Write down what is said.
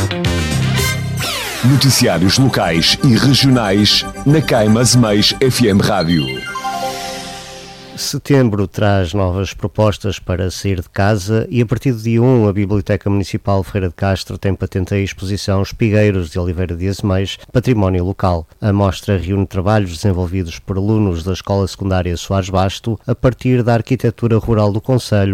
Noticiários locais e regionais na Cais-Mas FM Rádio. Setembro traz novas propostas para sair de casa e a partir do dia 1 a Biblioteca Municipal Ferreira de Castro tem patente a exposição Espigueiros de Oliveira de Azeméis, Património Local. A mostra reúne trabalhos desenvolvidos por alunos da Escola Secundária Soares Basto a partir da arquitetura rural do concelho